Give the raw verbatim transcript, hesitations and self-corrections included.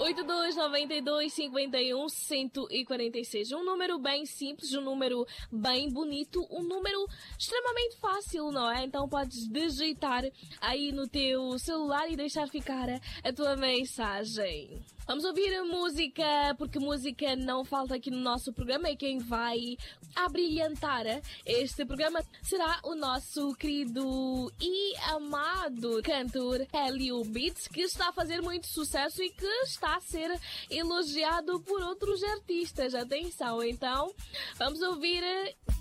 oito dois nove dois cinco um um quatro seis. Um número bem simples, um número bem bonito, um número extremamente fácil, não é? Então podes digitar aí no teu celular e deixar ficar a tua mensagem. Vamos ouvir a música, porque música não falta aqui no nosso programa, e quem vai abrilhantar este programa será o nosso querido e amado cantor Hélio Beats, que está a fazer muito sucesso e que está a ser elogiado por outros artistas. Atenção, então, vamos ouvir